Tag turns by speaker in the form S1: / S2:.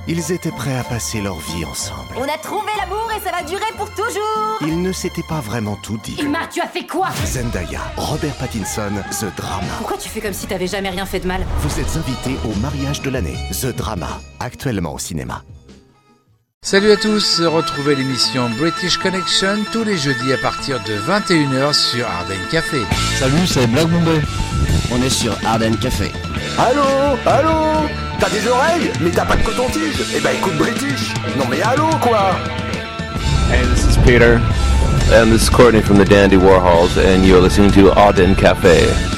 S1: Ils étaient prêts à passer leur vie ensemble.
S2: On a trouvé l'amour et ça va durer pour toujours.
S1: Ils ne s'étaient pas vraiment tout dit.
S2: Ilmar, tu as fait quoi?
S1: Zendaya, Robert Pattinson, The Drama.
S2: Pourquoi tu fais comme si t'avais jamais rien fait de mal?
S1: Vous êtes invités au mariage de l'année, The Drama, actuellement au cinéma.
S3: Salut à tous, retrouvez l'émission British Connection tous les jeudis à partir de 21h sur Arden Café.
S4: Salut, c'est Black Bombay. On est sur Arden Café.
S5: Allô? Allô? T'as des oreilles? Mais t'as pas de coton-tige? Eh ben écoute British. Non mais allô quoi?
S6: Hey, this is Peter.
S7: And this is Courtney from the Dandy Warhols, and you're listening to Arden Cafe.